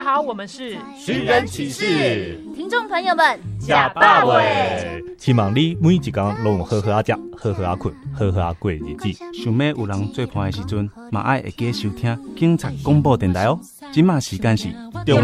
好，我们是寻人启事， 听众朋友们， 假霸位， 希望你每一天拢有好好食，好好困，好好过日子。 想要有人做伴的时阵，嘛爱会记得收听警察广播电台哦。今麦时间是